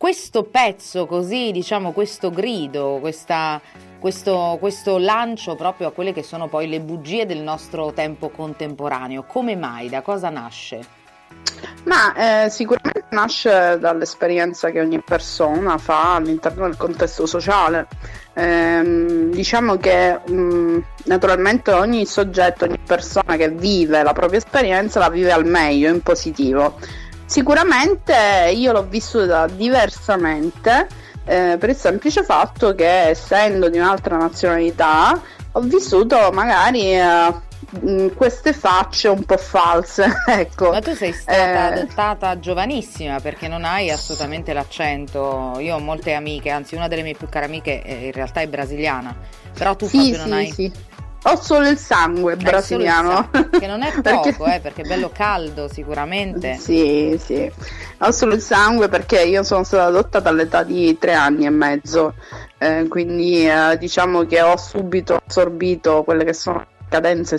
questo pezzo così, diciamo, questo grido, questo lancio proprio a quelle che sono poi le bugie del nostro tempo contemporaneo, come mai? Da cosa nasce? Ma sicuramente nasce dall'esperienza che ogni persona fa all'interno del contesto sociale. Diciamo che naturalmente ogni soggetto, ogni persona che vive la propria esperienza la vive al meglio, in positivo. Sicuramente io l'ho vissuta diversamente, per il semplice fatto che, essendo di un'altra nazionalità, ho vissuto magari queste facce un po' false, ecco. Ma tu sei stata adottata giovanissima, perché non hai assolutamente l'accento. Io ho molte amiche, anzi una delle mie più care amiche in realtà è brasiliana, però tu proprio non hai... Sì. Ho solo il sangue brasiliano, che non è poco, perché è bello caldo sicuramente. Sì, ho solo il sangue perché io sono stata adottata all'età di 3 anni e mezzo, quindi diciamo che ho subito assorbito quelle che sono cadenze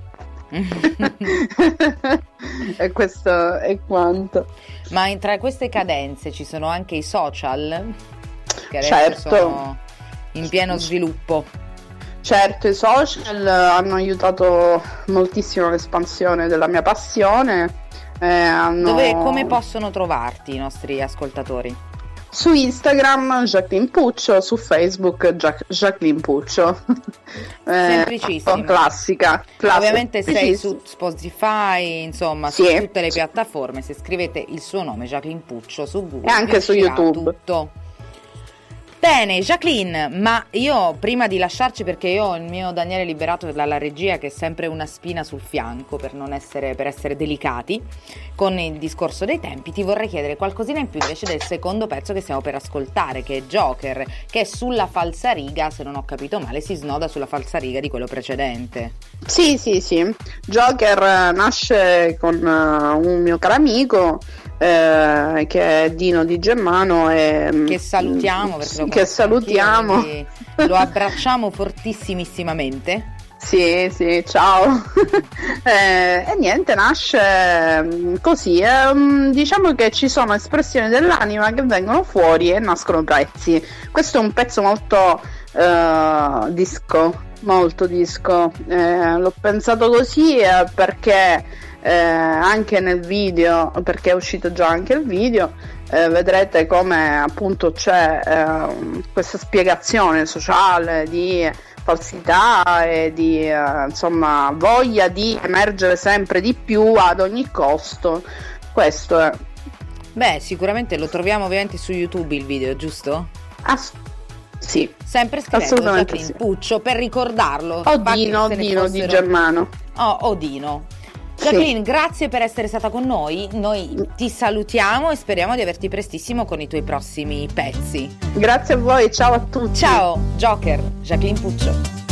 e questo è quanto. Ma tra queste cadenze ci sono anche i social, che adesso certo, sono in pieno sviluppo. Certo, i social hanno aiutato moltissimo l'espansione della mia passione. Come possono trovarti i nostri ascoltatori? Su Instagram Jacqueline Puccio, su Facebook Jacqueline Puccio. Semplicissimo. Classica. Ovviamente sei su Spotify, insomma, sì, su tutte le piattaforme. Se scrivete il suo nome, Jacqueline Puccio, su Google, e anche su YouTube. Tutto. Bene, Jacqueline, ma io prima di lasciarci, perché io ho il mio Daniele liberato dalla regia, che è sempre una spina sul fianco per essere delicati con il discorso dei tempi, ti vorrei chiedere qualcosina in più invece del secondo pezzo che stiamo per ascoltare, che è Joker, che è sulla falsariga, se non ho capito male, si snoda sulla falsariga di quello precedente. Sì. Joker nasce con un mio caro amico, che è Dino Di Germano, che salutiamo, perché salutiamo, lo abbracciamo fortissimissimamente. Sì, ciao. E niente, nasce così. Diciamo che ci sono espressioni dell'anima che vengono fuori e nascono pezzi. Questo è un pezzo molto molto disco. L'ho pensato così perché anche nel video, perché è uscito già anche il video, vedrete come appunto c'è questa spiegazione sociale di falsità e di insomma voglia di emergere sempre di più ad ogni costo. Questo è. Beh, sicuramente lo troviamo ovviamente su YouTube il video, giusto? Sì, sempre scrivendo Jacqueline Puccio per ricordarlo. Dino Di Germano. Dino. Jacqueline, grazie per essere stata con noi. Noi ti salutiamo e speriamo di averti prestissimo con i tuoi prossimi pezzi. Grazie a voi, ciao a tutti. Ciao, Joker, Jacqueline Puccio.